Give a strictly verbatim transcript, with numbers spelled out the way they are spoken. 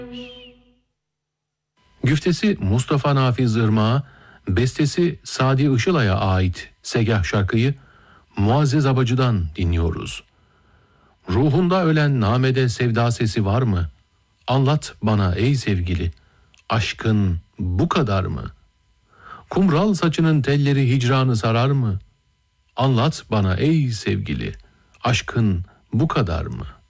Güftesi Mustafa Nafiz Irmak'a, bestesi Sadi Işılay'a ait Segah şarkıyı Muazzez Abacı'dan dinliyoruz. Ruhunda ölen namede sevda sesi var mı? Anlat bana ey sevgili, aşkın bu kadar mı? Kumral saçının telleri hicranı sarar mı? Anlat bana ey sevgili, aşkın bu kadar mı?